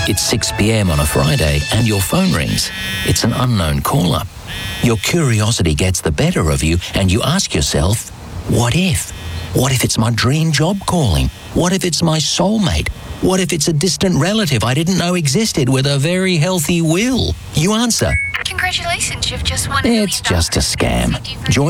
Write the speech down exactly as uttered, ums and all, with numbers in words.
It's six p.m. on a Friday and your phone rings. It's an unknown caller. Your curiosity gets the better of you and you ask yourself, what if? What if it's my dream job calling? What if it's my soulmate? What if it's a distant relative I didn't know existed with a very healthy will? You answer, Congratulations, you've just won a million it's just a scam. dollars. Join